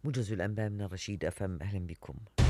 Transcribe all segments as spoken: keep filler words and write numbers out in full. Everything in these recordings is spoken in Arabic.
موجز الأنباء من الرشيد أفهم، أهلا بكم.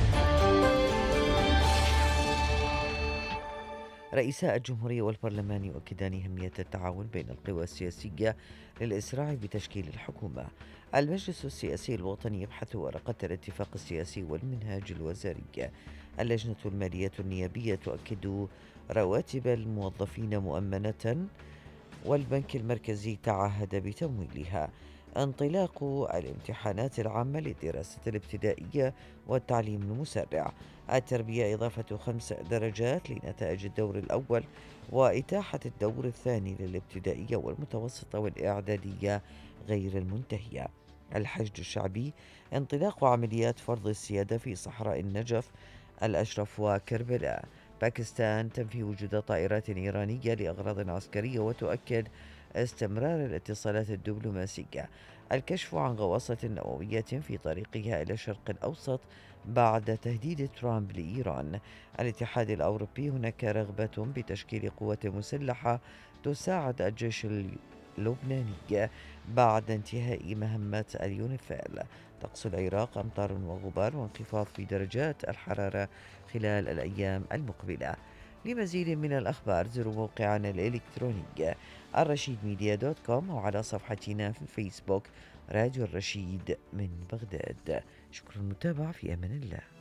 رئيسا الجمهورية والبرلمان يؤكدان أهمية التعاون بين القوى السياسية للإسراع بتشكيل الحكومة. المجلس السياسي الوطني يبحث ورقة الاتفاق السياسي والمنهاج الوزاري. اللجنة المالية النيابية تؤكد رواتب الموظفين مؤمنة، والبنك المركزي تعهد بتمويلها. انطلاق الامتحانات العامة للدراسة الابتدائية والتعليم المسرع. التربية إضافة خمس درجات لنتائج الدور الأول، وإتاحة الدور الثاني للابتدائية والمتوسطة والإعدادية غير المنتهية. الحشد الشعبي انطلاق عمليات فرض السيادة في صحراء النجف، الأشرف وكربلاء. باكستان تنفي وجود طائرات إيرانية لأغراض عسكرية وتؤكد استمرار الاتصالات الدبلوماسية. الكشف عن غواصة نووية في طريقها إلى الشرق الأوسط بعد تهديد ترامب لإيران. الاتحاد الأوروبي هناك رغبة بتشكيل قوة مسلحة تساعد الجيش اللبناني بعد انتهاء مهمة اليونيفيل. طقس العراق أمطار وغبار وانخفاض في درجات الحرارة خلال الأيام المقبلة. لمزيد من الأخبار زوروا موقعنا الإلكتروني الرشيد ميديا دوت كوم، وعلى صفحتنا في الفيسبوك راديو الرشيد من بغداد. شكرا للمتابعة، في أمان الله.